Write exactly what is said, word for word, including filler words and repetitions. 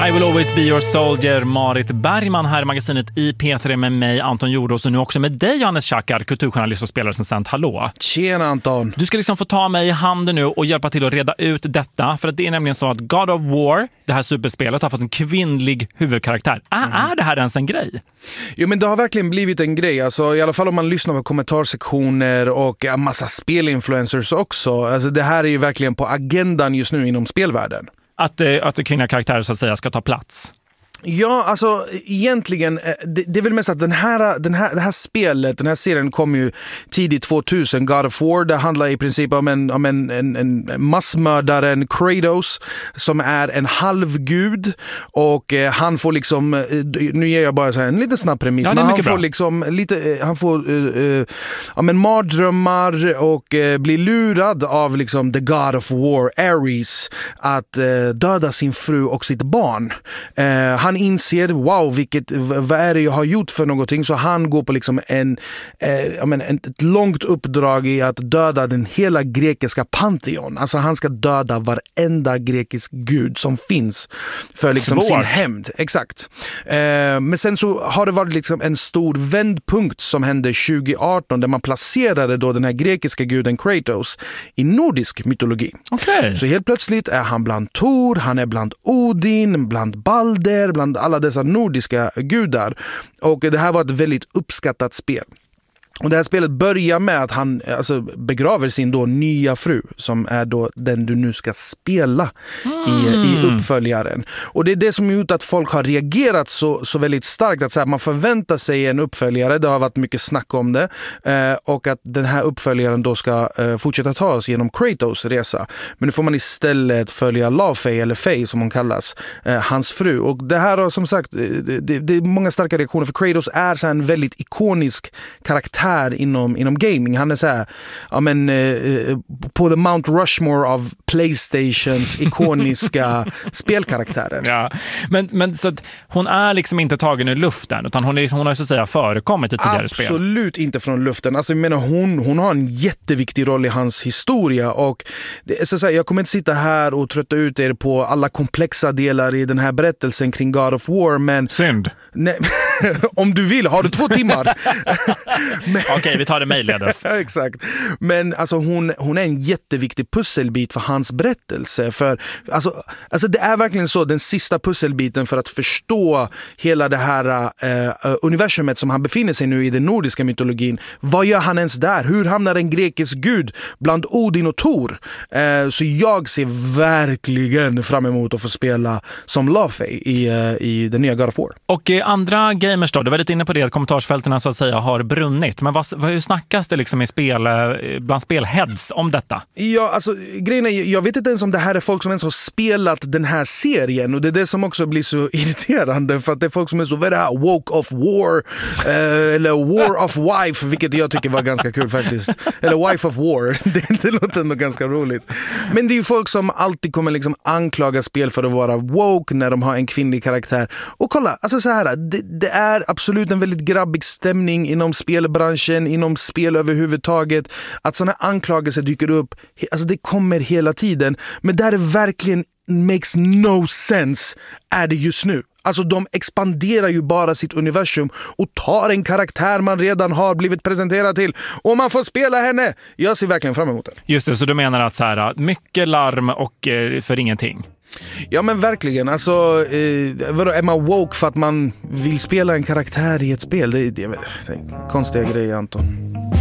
I will always be your soldier. Marit Bergman här i magasinet i P tre med mig, Anton Jordås, och nu också med dig, Johannes Tjackar, kulturjournalist och spelrecensent. Hallå! Tjena, Anton! Du ska liksom få ta mig i handen nu och hjälpa till att reda ut detta, för att det är nämligen så att God of War, det här superspelet, har fått en kvinnlig huvudkaraktär. Är, mm. är det här ens en grej? Jo, men det har verkligen blivit en grej. Alltså, i alla fall om man lyssnar på kommentarsektioner och en massa spelinfluencers också. Alltså, det här är ju verkligen på agendan just nu inom spelvärlden. Att, att kvinnliga karaktärer så att säga ska ta plats. Ja, alltså egentligen, det, det är väl mest att den här, den här, det här spelet, den här serien kom ju tidigt tvåtusen, God of War. Det handlar i princip om en, om en, en, en massmördaren Kratos som är en halvgud, och eh, han får liksom, nu ger jag bara så här en lite snabb premiss, ja, men han bra. får liksom lite, han får eh, ja, men mardrömmar och eh, blir lurad av liksom the God of War, Ares, att eh, döda sin fru och sitt barn. Eh, han inser, wow, vilket, vad är det jag har gjort för någonting, så han går på liksom en, eh, jag menar, ett långt uppdrag i att döda den hela grekiska pantheon. Alltså han ska döda varenda grekisk gud som finns för liksom sin hämnd. Exakt. Eh, men sen så har det varit liksom en stor vändpunkt som hände tjugo arton, där man placerade då den här grekiska guden Kratos i nordisk mytologi. Okay. Så helt plötsligt är han bland Thor, han är bland Odin, bland Balder, bland alla dessa nordiska gudar. Och det här var ett väldigt uppskattat spel. Och det här spelet börjar med att han alltså, begraver sin då nya fru, som är då den du nu ska spela mm. i, i uppföljaren. Och det är det som gjort att folk har reagerat så, så väldigt starkt, att så här, man förväntar sig en uppföljare. Det har varit mycket snack om det. Eh, och att den här uppföljaren då ska eh, fortsätta ta oss genom Kratos resa. Men nu får man istället följa Laufey, eller Faye som hon kallas, eh, hans fru. Och det här har som sagt, det, det, det är många starka reaktioner, för Kratos är så här en väldigt ikonisk karaktär här inom, inom gaming. Han är så här, ja men eh, på the Mount Rushmore av PlayStations ikoniska spelkaraktärer. Ja, men, men så att hon är liksom inte tagen ur luften, utan hon, är, hon har så att säga förekommit i tidigare Absolut spel. Absolut inte från luften. Alltså jag menar, hon, hon har en jätteviktig roll i hans historia, och det, så att säga, jag kommer inte sitta här och trötta ut er på alla komplexa delar i den här berättelsen kring God of War, men... Synd. Nej, om du vill, har du två timmar. Men... Okej, okay, vi tar det mejledes. Exakt. Men alltså hon, hon är en jätteviktig pusselbit för hans berättelse. För, alltså, alltså det är verkligen så, den sista pusselbiten för att förstå hela det här uh, universumet som han befinner sig nu i, den nordiska mytologin. Vad gör han ens där? Hur hamnar en grekisk gud bland Odin och Thor? Uh, så jag ser verkligen fram emot att få spela som Laufey i, uh, i den nya God of War. Och uh, andra gamers då, du var lite inne på det att kommentarsfälterna så att säga har brunnit. Men vad, vad, hur snackas det liksom i spel, bland spelheads om detta? Ja, alltså grejen är, jag vet inte ens om det här är folk som ens har spelat den här serien, och det är det som också blir så irriterande, för att det är folk som är så, vad är det här? Woke of War eh, eller War of Wife, vilket jag tycker var ganska kul faktiskt. Eller Wife of War, det, det låter ändå ganska roligt. Men det är ju folk som alltid kommer liksom anklaga spel för att vara woke när de har en kvinnlig karaktär. Och kolla, alltså så här, det, det är absolut en väldigt grabbig stämning inom spelbranschen, inom spel överhuvudtaget, att sådana anklagelser dyker upp, alltså det kommer hela tiden, men där det verkligen makes no sense är det just nu. Alltså de expanderar ju bara sitt universum och tar en karaktär man redan har blivit presenterad till, och man får spela henne. Jag ser verkligen fram emot det. Just det, så du menar att så här, mycket larm och eh, för ingenting? Ja, men verkligen. Alltså, eh, vadå, är man woke för att man vill spela en karaktär i ett spel? Det är, det är, det är konstiga grejer, Anton.